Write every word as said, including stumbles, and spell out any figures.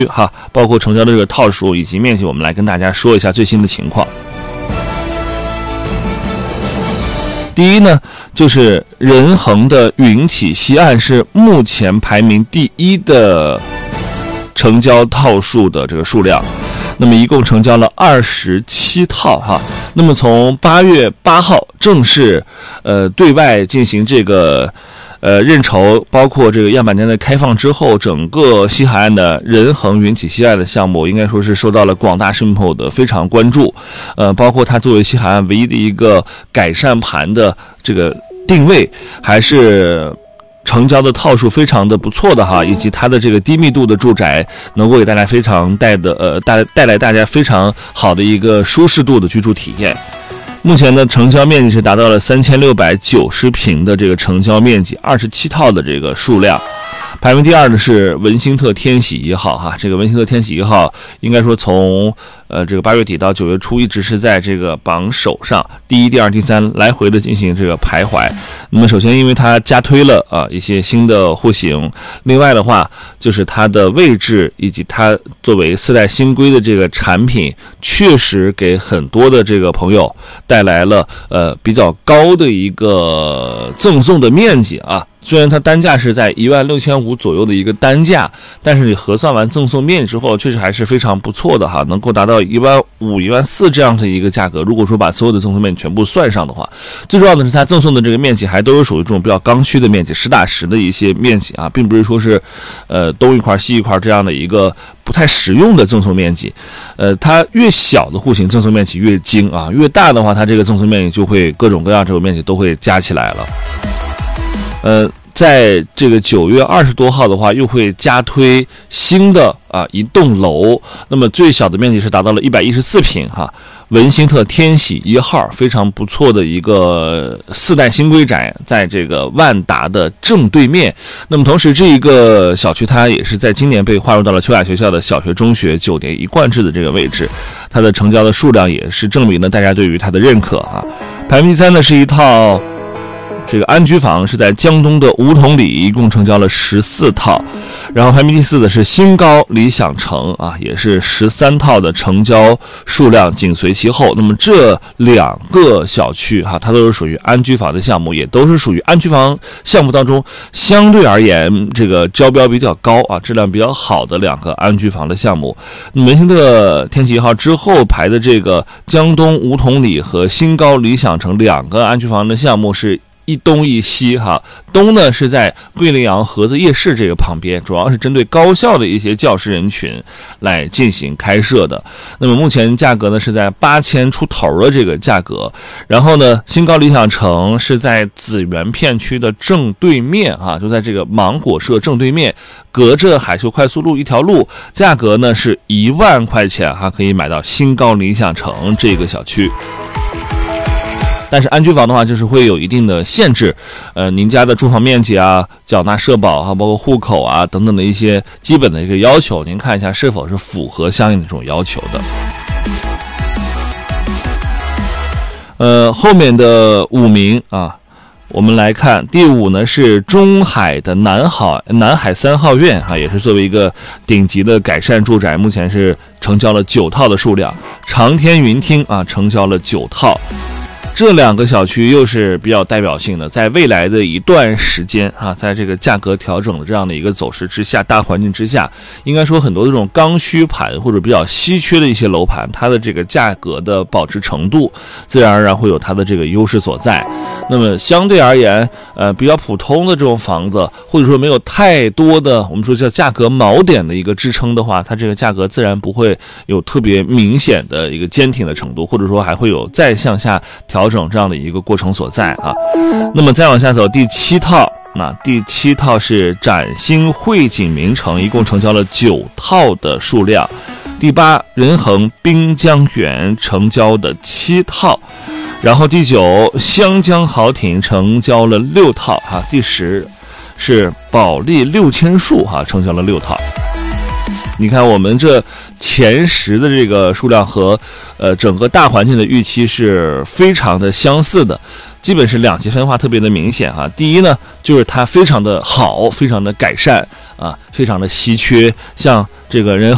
哈，包括成交的这个套数以及面积，我们来跟大家说一下最新的情况。第一呢，就是仁恒的云起西岸是目前排名第一的成交套数的这个数量，那么一共成交了二十七套哈。那么从八月八号正式呃对外进行这个呃认筹，包括这个样板间的开放之后，整个西海岸的仁恒云起西岸的项目应该说是受到了广大市民朋友的非常关注。呃，包括它作为西海岸唯一的一个改善盘的这个定位，还是成交的套数非常的不错的哈，以及它的这个低密度的住宅能够给大家非常带的呃带带来大家非常好的一个舒适度的居住体验。目前的成交面积是达到了三千六百九十平的这个成交面积，二十七套的这个数量。排名第二的是文心特天喜一号哈，这个文心特天喜一号应该说从呃这个八月底到九月初一直是在这个榜首上，第一、第二、第三来回的进行这个徘徊。那么首先因为它加推了啊一些新的户型，另外的话就是它的位置以及它作为四代新规的这个产品，确实给很多的这个朋友带来了呃比较高的一个赠送的面积啊。虽然它单价是在一万六千五左右的一个单价，但是你核算完赠送面积之后，确实还是非常不错的哈，能够达到一万五、一万四这样的一个价格。如果说把所有的赠送面积全部算上的话，最重要的是它赠送的这个面积还都是属于这种比较刚需的面积，实打实的一些面积啊，并不是说是，呃，东一块西一块这样的一个不太实用的赠送面积。呃，它越小的户型赠送面积越精啊，越大的话，它这个赠送面积就会各种各样这个面积都会加起来了。呃，在这个九月二十多号的话，又会加推新的啊一栋楼，那么最小的面积是达到了一百一十四平哈。文心特天喜一号非常不错的一个四代新规宅，在这个万达的正对面。那么同时这一个小区它也是在今年被划入到了秋雅学校的小学中学九年一贯制的这个位置，它的成交的数量也是证明了大家对于它的认可啊。排名第三呢是一套这个安居房，是在江东的梧桐里，一共成交了十四套。然后排名第四的是新高理想城啊，也是十三套的成交数量紧随其后。那么这两个小区哈，它都是属于安居房的项目，也都是属于安居房项目当中相对而言这个交标比较高啊，质量比较好的两个安居房的项目。那么文心特天喜一号之后排的这个江东梧桐里和新高理想城两个安居房的项目是一东一西哈，东呢是在桂林洋盒子夜市这个旁边，主要是针对高校的一些教师人群来进行开设的。那么目前价格呢是在八千出头的这个价格。然后呢，新高理想城是在紫园片区的正对面啊，就在这个芒果社正对面，隔着海秀快速路一条路，价格呢是一万块钱哈，可以买到新高理想城这个小区。但是安居房的话，就是会有一定的限制，呃，您家的住房面积啊、缴纳社保啊、包括户口啊等等的一些基本的一个要求，您看一下是否是符合相应的这种要求的。呃，后面的五名啊，我们来看第五呢是中海的南海南海三号院哈、啊，也是作为一个顶级的改善住宅，目前是成交了九套的数量。长天云厅啊，成交了九套。这两个小区又是比较代表性的，在未来的一段时间啊，在这个价格调整的这样的一个走势之下，大环境之下，应该说很多这种刚需盘或者比较稀缺的一些楼盘，它的这个价格的保值程度，自然而然会有它的这个优势所在。那么相对而言，呃，比较普通的这种房子，或者说没有太多的我们说叫价格锚点的一个支撑的话，它这个价格自然不会有特别明显的一个坚挺的程度，或者说还会有再向下调整这样的一个过程所在啊。那么再往下走，第七套，那第七套是崭新汇景名城，一共成交了九套的数量。第八，仁恒滨江园成交的七套。然后第九，湘江豪庭成交了六套哈。第十是保利六千树哈，成交了六套。你看我们这前十的这个数量和呃整个大环境的预期是非常的相似的，基本是两极分化特别的明显哈。第一呢，就是它非常的好，非常的改善啊，非常的稀缺，像这个仁